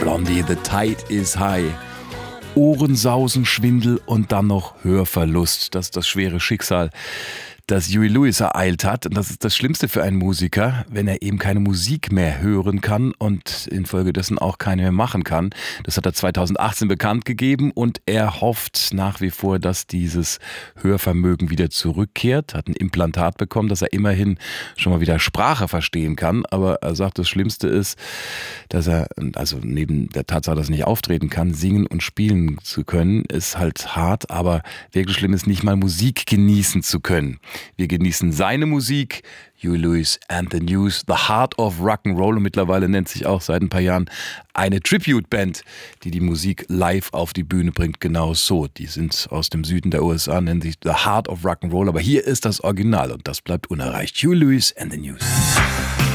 Blondie, The Tide is High. Ohrensausen, Schwindel und dann noch Hörverlust. Das ist das schwere Schicksal, das Huey Lewis ereilt hat. Und das ist das Schlimmste für einen Musiker, wenn er eben keine Musik mehr hören kann und infolgedessen auch keine mehr machen kann. Das hat er 2018 bekannt gegeben und er hofft nach wie vor, dass dieses Hörvermögen wieder zurückkehrt. Hat ein Implantat bekommen, dass er immerhin schon mal wieder Sprache verstehen kann. Aber er sagt, das Schlimmste ist, dass er, also neben der Tatsache, dass er nicht auftreten kann, singen und spielen zu können, ist halt hart. Aber wirklich schlimm ist, nicht mal Musik genießen zu können. Wir genießen seine Musik, Huey Lewis and the News, The Heart of Rock'n'Roll, und mittlerweile nennt sich auch seit ein paar Jahren eine Tribute-Band, die die Musik live auf die Bühne bringt, genau so. Die sind aus dem Süden der USA, nennen sich The Heart of Rock'n'Roll, aber hier ist das Original und das bleibt unerreicht. Huey Lewis and the News.